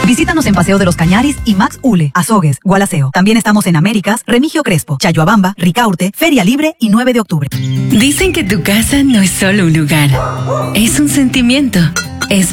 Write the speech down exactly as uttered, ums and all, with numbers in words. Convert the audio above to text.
Visítanos en Paseo de los Cañaris y Max Ule, Azogues, Gualaceo. También estamos en Américas, Remigio Crespo, Chayoabamba, Ricaurte, Feria Libre y nueve de octubre. Dicen que tu casa no es solo un lugar, es un sentimiento.